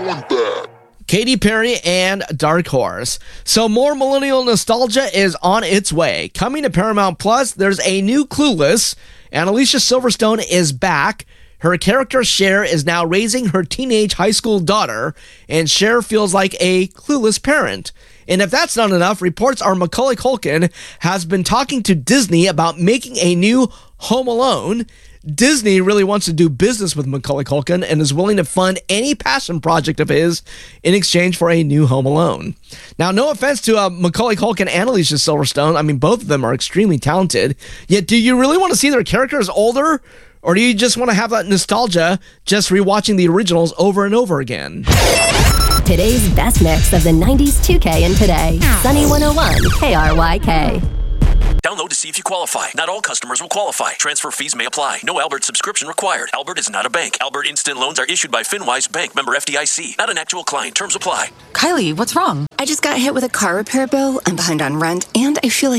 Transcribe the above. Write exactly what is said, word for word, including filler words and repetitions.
going back. Katy Perry and Dark Horse. So more millennial nostalgia is on its way. Coming to Paramount Plus, there's a new Clueless, and Alicia Silverstone is back. Her character Cher is now raising her teenage high school daughter, and Cher feels like a clueless parent. And if that's not enough, reports are Macaulay Culkin has been talking to Disney about making a new Home Alone. Disney really wants to do business with Macaulay Culkin and is willing to fund any passion project of his in exchange for a new Home Alone. Now, no offense to uh, Macaulay Culkin and Alicia Silverstone. I mean, both of them are extremely talented. Yet, do you really want to see their characters older? Or do you just want to have that nostalgia just rewatching the originals over and over again? Today's best mix of the nineties two K and today. Sunny one oh one K R Y K. Download to see if you qualify. Not all customers will qualify. Transfer fees may apply. No Albert subscription required. Albert is not a bank. Albert Instant Loans are issued by FinWise Bank, member F D I C. Not an actual client. Terms apply. Kylie, what's wrong? I just got hit with a car repair bill. I'm behind on rent, and I feel like